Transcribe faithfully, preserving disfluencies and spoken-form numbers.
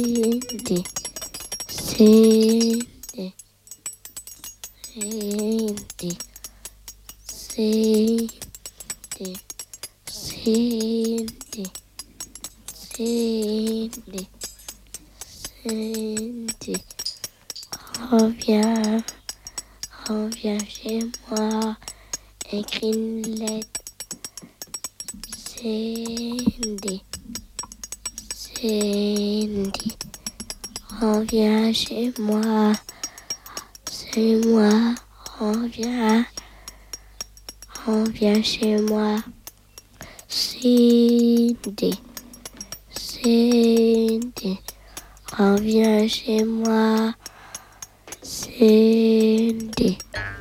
Cindy, Cindy, Cindy, Cindy, Cindy, Cindy, Cindy, reviens, reviens chez moi, écris une lettre. Cindy, Cindy, reviens chez moi, c'est moi, reviens, reviens chez moi. Cindy, Cindy, reviens chez moi, Cindy.